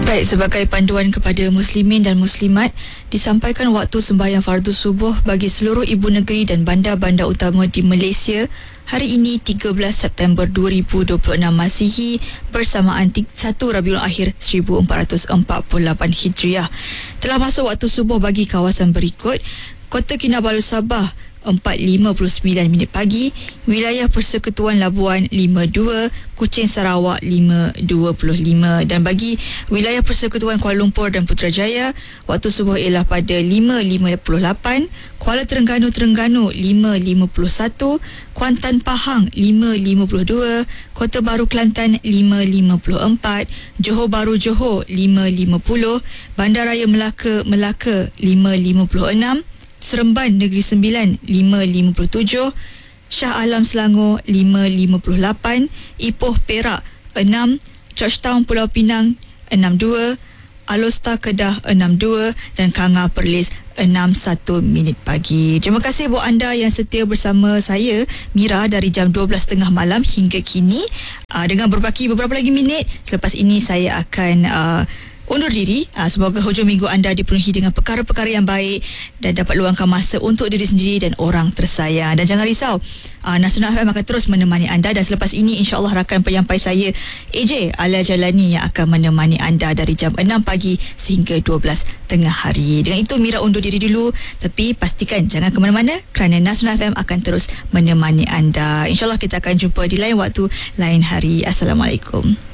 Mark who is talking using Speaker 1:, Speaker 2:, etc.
Speaker 1: Baik, sebagai panduan kepada muslimin dan muslimat, disampaikan waktu sembahyang fardu subuh bagi seluruh ibu negeri dan bandar-bandar utama di Malaysia hari ini 13 September 2026 Masihi bersamaan 1 Rabiul Akhir 1448 Hijriah. Telah masuk waktu subuh bagi kawasan berikut: Kota Kinabalu Sabah 4.59 pagi, wilayah Persekutuan Labuan 52, Kuching Sarawak 5.25, dan bagi wilayah Persekutuan Kuala Lumpur dan Putrajaya, waktu subuh ialah pada 5.58, Kuala Terengganu 5.51, Kuantan Pahang 5.52, Kota Baru Kelantan 5.54, Johor Bahru Johor 5.50, Bandaraya Melaka 5.56, Seremban Negeri Sembilan 5.57, Shah Alam Selangor 5.58, Ipoh Perak 6, Georgetown Pulau Pinang 62, Alor Kedah 62 dan Kanga Perlis 6.1 pagi. Terima kasih buat anda yang setia bersama saya, Mira, dari jam 12.30 malam hingga kini. Dengan berbaki beberapa lagi minit, selepas ini saya akan undur diri. Semoga hujung minggu anda dipenuhi dengan perkara-perkara yang baik dan dapat luangkan masa untuk diri sendiri dan orang tersayang. Dan jangan risau, Nasional FM akan terus menemani anda, dan selepas ini insya-Allah rakan penyampai saya AJ Alia Jalani yang akan menemani anda dari jam 6 pagi sehingga 12 tengah hari. Dengan itu Mira undur diri dulu, tapi pastikan jangan ke mana-mana kerana Nasional FM akan terus menemani anda. InsyaAllah kita akan jumpa di lain waktu, lain hari. Assalamualaikum.